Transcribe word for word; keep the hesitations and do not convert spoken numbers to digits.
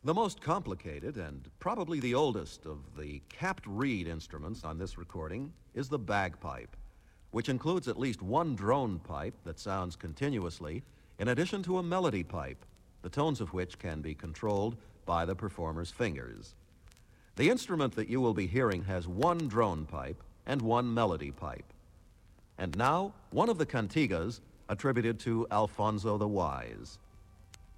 The most complicated and probably the oldest of the capped reed instruments on this recording is the bagpipe, which includes at least one drone pipe that sounds continuously, in addition to a melody pipe, the tones of which can be controlled by the performer's fingers. The instrument that you will be hearing has one drone pipe and one melody pipe. And now, one of the cantigas attributed to Alfonso the Wise.